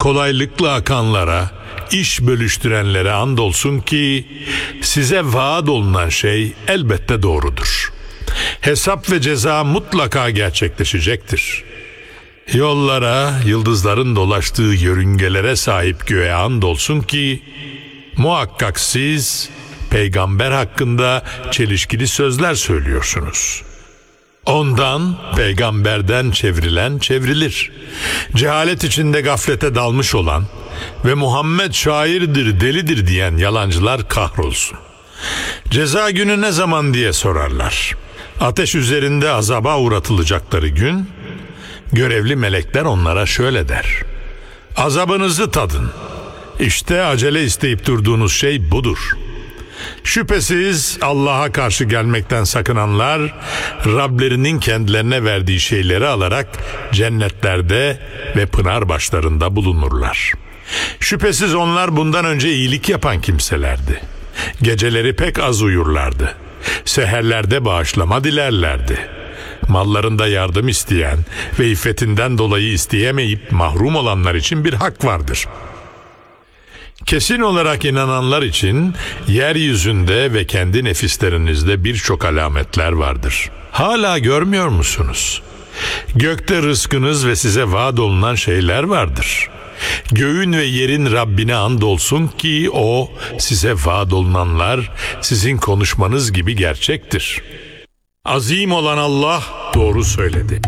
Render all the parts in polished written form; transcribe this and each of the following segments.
kolaylıkla akanlara, iş bölüştürenlere andolsun ki size vaat olunan şey elbette doğrudur. Hesap ve ceza mutlaka gerçekleşecektir. Yollara, yıldızların dolaştığı yörüngelere sahip göğe andolsun ki muhakkak siz peygamber hakkında çelişkili sözler söylüyorsunuz. Ondan, peygamberden çevrilen çevrilir. Cehalet içinde gaflete dalmış olan ve Muhammed şairdir, delidir diyen yalancılar kahrolsun. Ceza günü ne zaman diye sorarlar. Ateş üzerinde azaba uğratılacakları gün, görevli melekler onlara şöyle der: azabınızı tadın. İşte acele isteyip durduğunuz şey budur. Şüphesiz Allah'a karşı gelmekten sakınanlar, Rablerinin kendilerine verdiği şeyleri alarak cennetlerde ve pınar başlarında bulunurlar. Şüphesiz onlar bundan önce iyilik yapan kimselerdi. Geceleri pek az uyurlardı. Seherlerde bağışlama dilerlerdi. Mallarında yardım isteyen ve iffetinden dolayı isteyemeyip mahrum olanlar için bir hak vardır. Kesin olarak inananlar için yeryüzünde ve kendi nefislerinizde birçok alametler vardır. Hala görmüyor musunuz? Gökte rızkınız ve size vaat olunan şeyler vardır. Göğün ve yerin Rabbine andolsun ki o, size vaat olunanlar sizin konuşmanız gibi gerçektir. Azim olan Allah doğru söyledi.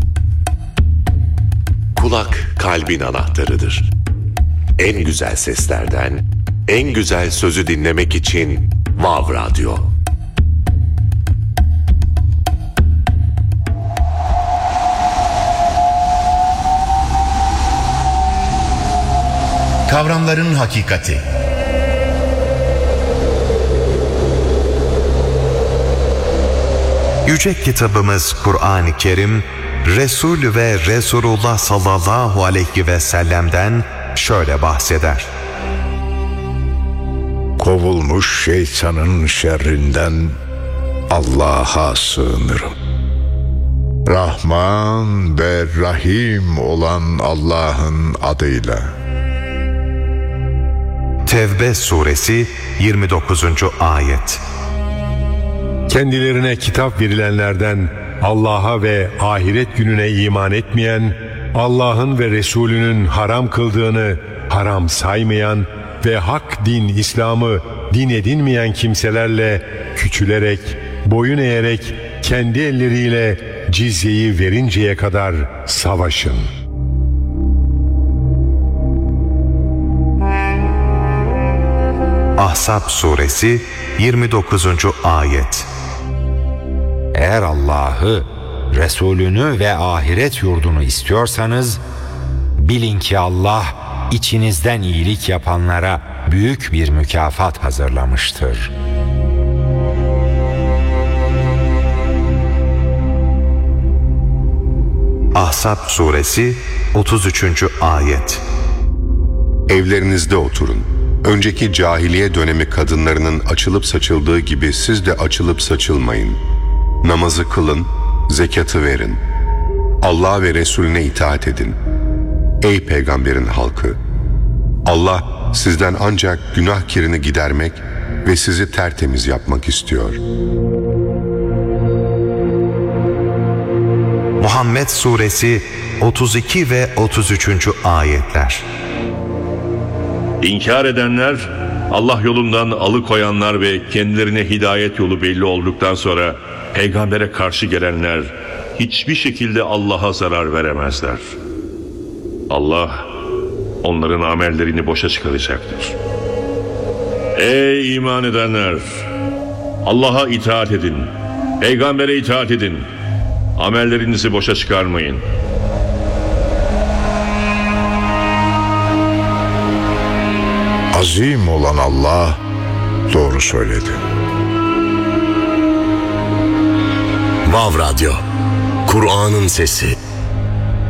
Kulak kalbin anahtarıdır. En güzel seslerden, en güzel sözü dinlemek için Vav Radyo. Kavramların hakikati. Yüce kitabımız Kur'an-ı Kerim, Resul ve Resulullah sallallahu aleyhi ve sellem'den şöyle bahseder. Kovulmuş şeytanın şerrinden Allah'a sığınırım. Rahman ve Rahim olan Allah'ın adıyla. Tevbe suresi 29. ayet. Kendilerine kitap verilenlerden Allah'a ve ahiret gününe iman etmeyen, Allah'ın ve Resulünün haram kıldığını haram saymayan ve hak din İslam'ı din edinmeyen kimselerle küçülerek, boyun eğerek kendi elleriyle cizyeyi verinceye kadar savaşın. Ahzab suresi 29. ayet. Eğer Allah'ı, Resulünü ve ahiret yurdunu istiyorsanız, bilin ki Allah içinizden iyilik yapanlara büyük bir mükafat hazırlamıştır. Ahzab suresi 33. ayet. Evlerinizde oturun. Önceki cahiliye dönemi kadınlarının açılıp saçıldığı gibi siz de açılıp saçılmayın. Namazı kılın, zekatı verin. Allah ve Resulüne itaat edin. Ey peygamberin halkı! Allah sizden ancak günah kirini gidermek ve sizi tertemiz yapmak istiyor. Muhammed suresi 32 ve 33. ayetler. İnkar edenler, Allah yolundan alıkoyanlar ve kendilerine hidayet yolu belli olduktan sonra peygambere karşı gelenler hiçbir şekilde Allah'a zarar veremezler. Allah onların amellerini boşa çıkaracaktır. Ey iman edenler! Allah'a itaat edin, peygambere itaat edin, amellerinizi boşa çıkarmayın. Azim olan Allah doğru söyledi. Vav Radyo, Kur'an'ın sesi.